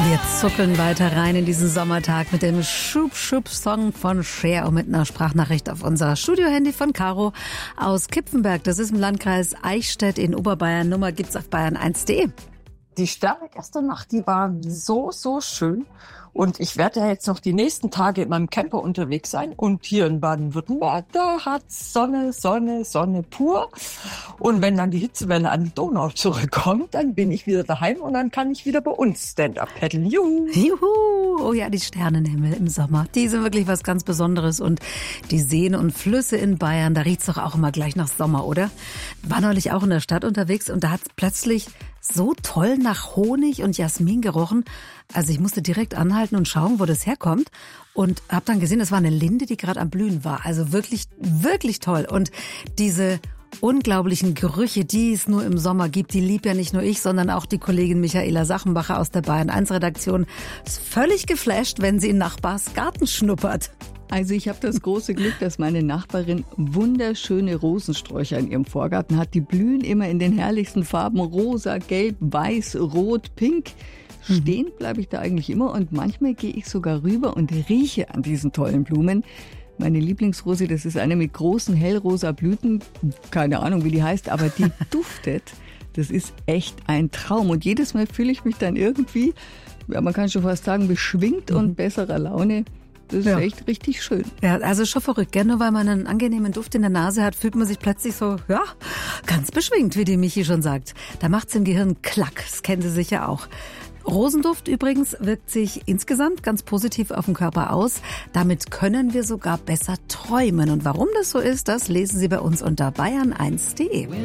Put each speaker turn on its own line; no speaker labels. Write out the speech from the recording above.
Wir zuckeln weiter rein in diesen Sommertag mit dem Schub-Schub-Song von Cher und mit einer Sprachnachricht auf unser Studiohandy von Caro aus Kipfenberg. Das ist im Landkreis Eichstätt in Oberbayern. Nummer gibt's auf bayern1.de.
Die Sterne gestern Nacht, die waren so schön. Und ich werde ja jetzt noch die nächsten Tage in meinem Camper unterwegs sein. Und hier in Baden-Württemberg, da hat's Sonne pur. Und wenn dann die Hitzewelle an die Donau zurückkommt, dann bin ich wieder daheim und dann kann ich wieder bei uns Stand-up paddeln. Juhu!
Juhu! Oh ja, die Sternenhimmel im Sommer. Die sind wirklich was ganz Besonderes. Und die Seen und Flüsse in Bayern, da riecht's doch auch immer gleich nach Sommer, oder? War neulich auch in der Stadt unterwegs und da hat's plötzlich so toll nach Honig und Jasmin gerochen. Also ich musste direkt anhalten und schauen, wo das herkommt. Und habe dann gesehen, das war eine Linde, die gerade am Blühen war. Also wirklich, wirklich toll. Und diese unglaublichen Gerüche, die es nur im Sommer gibt, die liebt ja nicht nur ich, sondern auch die Kollegin Michaela Sachenbacher aus der Bayern-1-Redaktion. Ist völlig geflasht, wenn sie in Nachbars Garten schnuppert.
Also ich habe das große Glück, dass meine Nachbarin wunderschöne Rosensträucher in ihrem Vorgarten hat. Die blühen immer in den herrlichsten Farben: rosa, gelb, weiß, rot, pink. Stehen bleibe ich da eigentlich immer und manchmal gehe ich sogar rüber und rieche an diesen tollen Blumen. Meine Lieblingsrose, das ist eine mit großen hellrosa Blüten, keine Ahnung wie die heißt, aber die duftet. Das ist echt ein Traum und jedes Mal fühle ich mich dann irgendwie, ja, man kann schon fast sagen, beschwingt und besserer Laune. Das ist echt richtig schön.
Ja, also schon verrückt, gell? Nur weil man einen angenehmen Duft in der Nase hat, fühlt man sich plötzlich so, ja, ganz beschwingt, wie die Michi schon sagt. Da macht's im Gehirn Klack, das kennen Sie sicher auch. Rosenduft übrigens wirkt sich insgesamt ganz positiv auf den Körper aus. Damit können wir sogar besser träumen. Und warum das so ist, das lesen Sie bei uns unter bayern1.de.